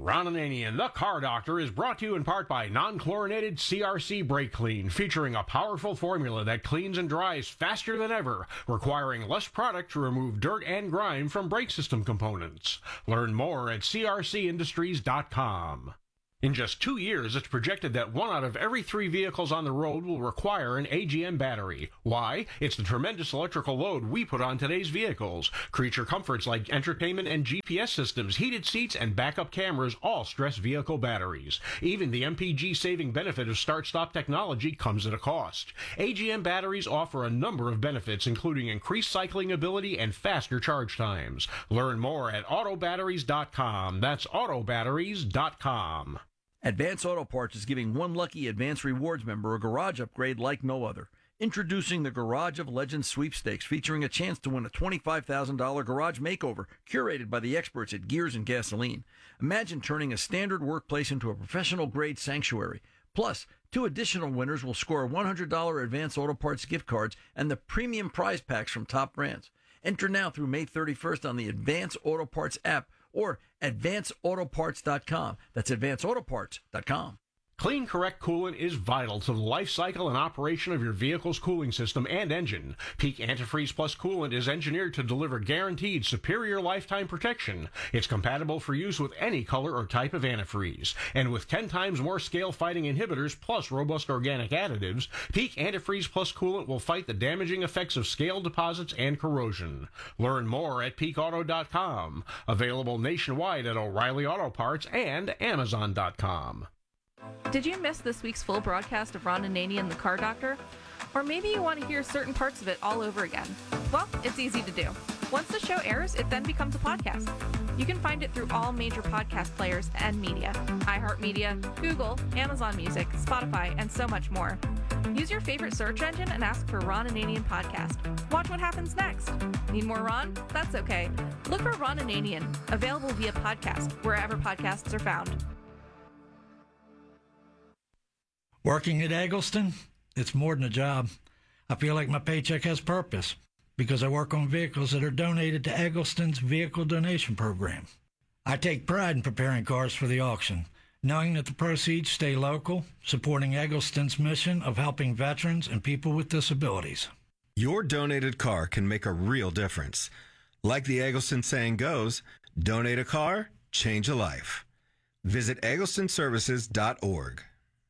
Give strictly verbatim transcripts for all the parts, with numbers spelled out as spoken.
Ron Ananian, the Car Doctor, is brought to you in part by non-chlorinated C R C Brake Clean, featuring a powerful formula that cleans and dries faster than ever, requiring less product to remove dirt and grime from brake system components. Learn more at c r c industries dot com. In just two years, it's projected that one out of every three vehicles on the road will require an A G M battery. Why? It's the tremendous electrical load we put on today's vehicles. Creature comforts like entertainment and G P S systems, heated seats, and backup cameras all stress vehicle batteries. Even the M P G saving benefit of start-stop technology comes at a cost. A G M batteries offer a number of benefits, including increased cycling ability and faster charge times. Learn more at auto batteries dot com. That's auto batteries dot com. Advance Auto Parts is giving one lucky Advance Rewards member a garage upgrade like no other. Introducing the Garage of Legends Sweepstakes, featuring a chance to win a twenty-five thousand dollars garage makeover curated by the experts at Gears and Gasoline. Imagine turning a standard workplace into a professional-grade sanctuary. Plus, two additional winners will score one hundred dollars Advance Auto Parts gift cards and the premium prize packs from top brands. Enter now through May thirty-first on the Advance Auto Parts app or advance auto parts dot com. That's advance auto parts dot com. Clean Correct coolant is vital to the life cycle and operation of your vehicle's cooling system and engine. Peak Antifreeze Plus coolant is engineered to deliver guaranteed superior lifetime protection. It's compatible for use with any color or type of antifreeze. And with ten times more scale-fighting inhibitors plus robust organic additives, Peak Antifreeze Plus coolant will fight the damaging effects of scale deposits and corrosion. Learn more at peak auto dot com. Available nationwide at O'Reilly Auto Parts and amazon dot com. Did you miss this week's full broadcast of Ron Ananian, the Car Doctor? Or maybe you want to hear certain parts of it all over again. Well, it's easy to do. Once the show airs, it then becomes a podcast. You can find it through all major podcast players and media: iHeartMedia, Google, Amazon Music, Spotify, and so much more. Use your favorite search engine and ask for Ron Ananian Podcast. Watch what happens next. Need more Ron? That's okay. Look for Ron Ananian, available via podcast, wherever podcasts are found. Working at Eggleston, it's more than a job. I feel like my paycheck has purpose because I work on vehicles that are donated to Eggleston's Vehicle Donation Program. I take pride in preparing cars for the auction, knowing that the proceeds stay local, supporting Eggleston's mission of helping veterans and people with disabilities. Your donated car can make a real difference. Like the Eggleston saying goes, donate a car, change a life. Visit eggleston services dot org.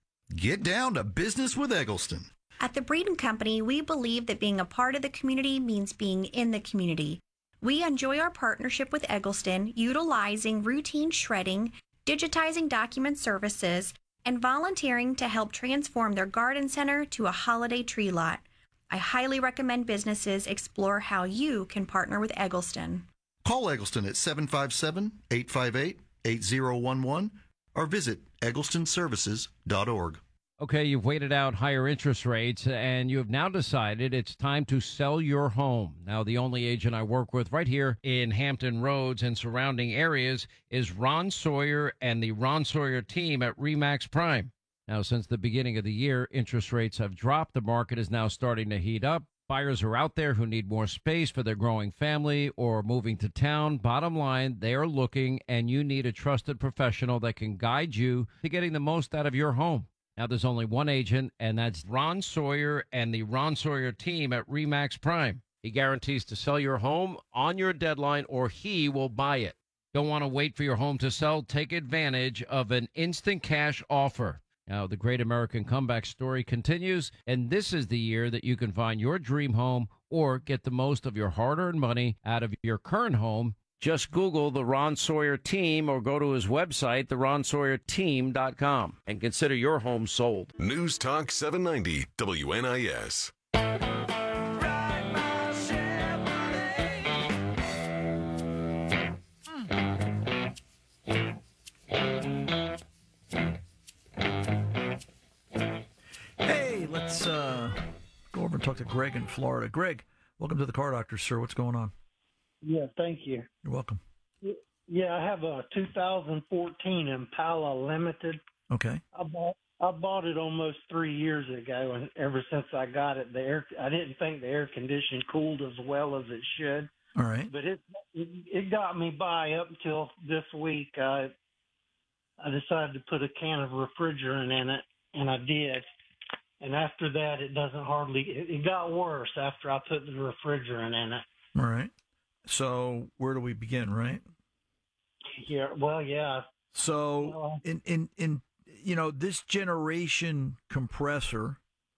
Get down to business with Eggleston. At the Breeden Company, we believe that being a part of the community means being in the community. We enjoy our partnership with Eggleston, utilizing routine shredding, digitizing document services, and volunteering to help transform their garden center to a holiday tree lot. I highly recommend businesses explore how you can partner with Eggleston. Call Eggleston at seven five seven, eight five eight, eight zero one one or visit eggleston services dot org. Okay, you've waited out higher interest rates, and you have now decided it's time to sell your home. Now, the only agent I work with right here in Hampton Roads and surrounding areas is Ron Sawyer and the Ron Sawyer team at RE/MAX Prime. Now, since the beginning of the year, interest rates have dropped. The market is now starting to heat up. Buyers are out there who need more space for their growing family or moving to town. Bottom line, they are looking, and you need a trusted professional that can guide you to getting the most out of your home. Now, there's only one agent, and that's Ron Sawyer and the Ron Sawyer team at RE/MAX Prime. He guarantees to sell your home on your deadline, or he will buy it. Don't want to wait for your home to sell? Take advantage of an instant cash offer. Now, the great American comeback story continues, and this is the year that you can find your dream home or get the most of your hard-earned money out of your current home. Just Google the Ron Sawyer team or go to his website, the ron sawyer team dot com, and consider your home sold. News Talk seven ninety W N I S. Hey, let's uh, go over and talk to Greg in Florida. Greg, welcome to the Car Doctor, sir. What's going on? Yeah, thank you. You're welcome. Yeah, I have a two thousand fourteen Impala Limited. Okay. I bought I bought it almost three years ago, and ever since I got it, the air I didn't think the air conditioning cooled as well as it should. All right. But it it, it got me by up until this week. Uh, I decided to put a can of refrigerant in it, and I did. And after that, it doesn't hardly, it, it got worse after I put the refrigerant in it. All right. So where do we begin, right? Yeah, well, yeah. So Well, in, in, in, you know, this generation compressor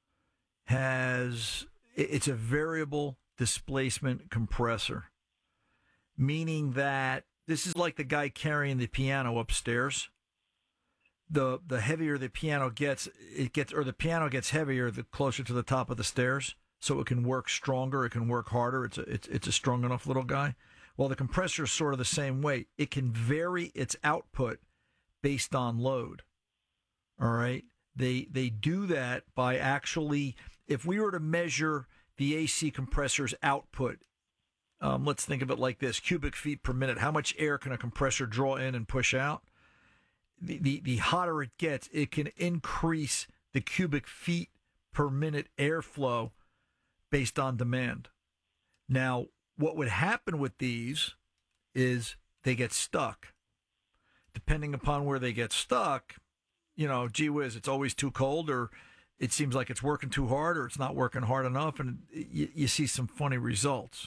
has, it- it's a variable displacement compressor, meaning that this is like the guy carrying the piano upstairs. The the heavier the piano gets, it gets, or the piano gets heavier the closer to the top of the stairs, so it can work stronger, it can work harder. It's a it's it's a strong enough little guy. Well, the compressor is sort of the same way. It can vary its output based on load. All right, they they do that by actually, if we were to measure the A C compressor's output, um, let's think of it like this: cubic feet per minute. How much air can a compressor draw in and push out? The, the, the hotter it gets, it can increase the cubic feet per minute airflow based on demand. Now, what would happen with these is they get stuck. Depending upon where they get stuck, you know, gee whiz, it's always too cold, or it seems like it's working too hard, or it's not working hard enough, and you, you see some funny results.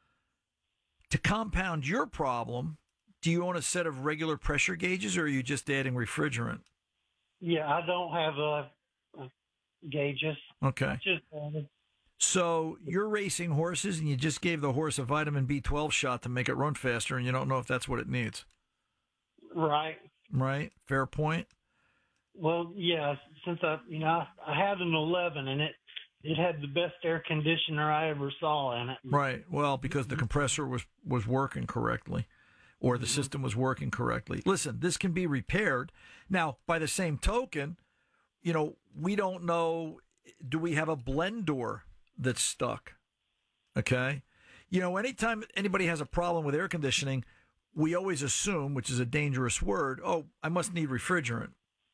To compound your problem, do you own a set of regular pressure gauges, or are you just adding refrigerant? yeah, I don't have uh, uh, gauges. Okay. Just uh, So you're racing horses, and you just gave the horse a vitamin B twelve shot to make it run faster, and you don't know if that's what it needs. right. Right? Fair point? Well, yeah. Since I, you know, I, I had an eleven, and it it had the best air conditioner I ever saw in it. Right. Well, because the compressor was, was working correctly, or the system was working correctly. Listen, this can be repaired. Now, by the same token, you know, we don't know, do we have a blend door that's stuck? Okay? You know, anytime anybody has a problem with air conditioning, we always assume, which is a dangerous word, oh, I must need refrigerant.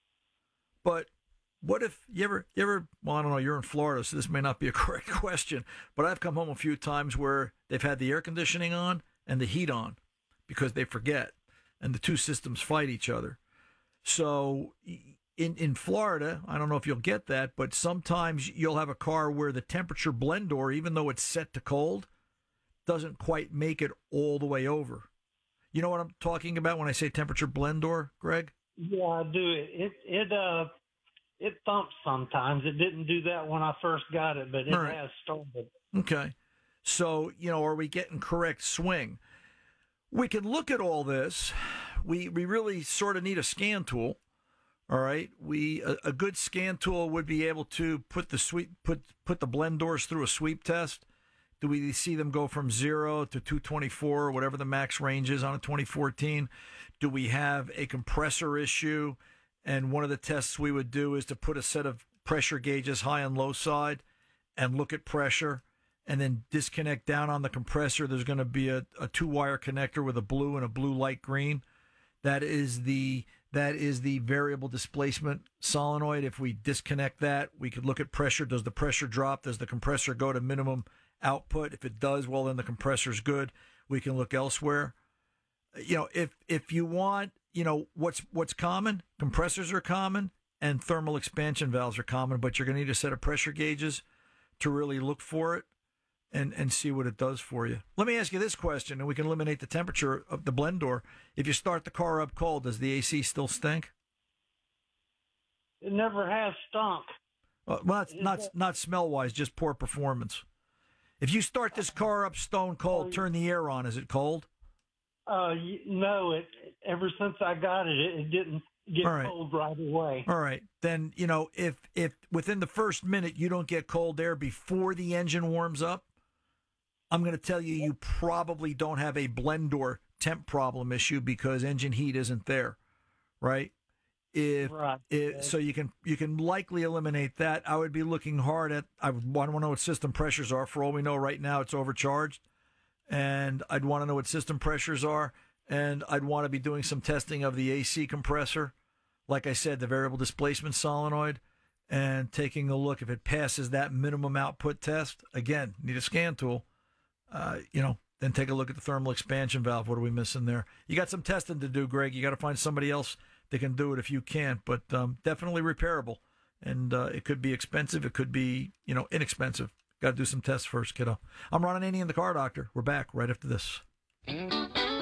But what if you ever, you ever, well, I don't know, you're in Florida, so this may not be a correct question, but I've come home a few times where they've had the air conditioning on and the heat on because they forget, and the two systems fight each other. So in, in Florida, I don't know if you'll get that, but sometimes you'll have a car where the temperature blend door, even though it's set to cold, doesn't quite make it all the way over. You know what I'm talking about when I say temperature blend door, Greg? Yeah, I do. It it it uh it thumps sometimes. It didn't do that when I first got it, but it All right. has started. Okay. So, you know, are we getting correct swing? We can look at all this. We we really sort of need a scan tool. All right. We a, a good scan tool would be able to put the sweep put put the blend doors through a sweep test. Do we see them go from zero to two twenty-four or whatever the max range is on a twenty fourteen? Do we have a compressor issue? And one of the tests we would do is to put a set of pressure gauges high and low side and look at pressure, and then disconnect down on the compressor. There's going to be a, a two-wire connector with a blue and a blue light green. That is the that is the variable displacement solenoid. If we disconnect that, we could look at pressure. Does the pressure drop? Does the compressor go to minimum output? If it does, well, then the compressor's good. We can look elsewhere. You know, if if you want, you know, what's what's common? Compressors are common, and thermal expansion valves are common, but you're going to need a set of pressure gauges to really look for it and, and see what it does for you. Let me ask you this question, and we can eliminate the temperature of the blend door. If you start the car up cold, does the A C still stink? It never has stunk. Uh, well, it's not not smell-wise, just poor performance. If you start this car up stone cold, turn the air on. Is it cold? Uh, y- no, it. Ever since I got it, it, it didn't get All right. cold right away. All right. Then, you know, if if within the first minute you don't get cold air before the engine warms up, I'm going to tell you you probably don't have a blend door temp problem issue because engine heat isn't there, right? If, Right. if so, you can you can likely eliminate that. I would be looking hard at. I would want to know what system pressures are. For all we know, right now it's overcharged, and I'd want to know what system pressures are, and I'd want to be doing some testing of the A C compressor. Like I said, the variable displacement solenoid, and taking a look if it passes that minimum output test. Again, need a scan tool. Uh, you know, then take a look at the thermal expansion valve. What are we missing there? You got some testing to do, Greg. You got to find somebody else they can do it if you can't. But um, definitely repairable. And uh, it could be expensive. It could be, you know, inexpensive. Got to do some tests first, kiddo. I'm Ron Ananian, the Car Doctor. We're back right after this.